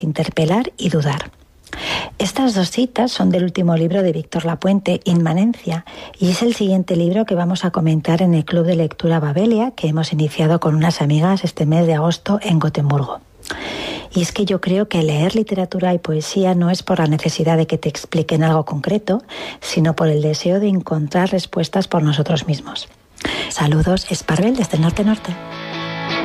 interpelar y dudar. Estas 2 citas son del último libro de Víctor Lapuente, Inmanencia, y es el siguiente libro que vamos a comentar en el Club de Lectura Babelia, que hemos iniciado con unas amigas este mes de agosto en Gotemburgo. Y es que yo creo que leer literatura y poesía no es por la necesidad de que te expliquen algo concreto, sino por el deseo de encontrar respuestas por nosotros mismos. Saludos, Esparvel, desde el norte-norte.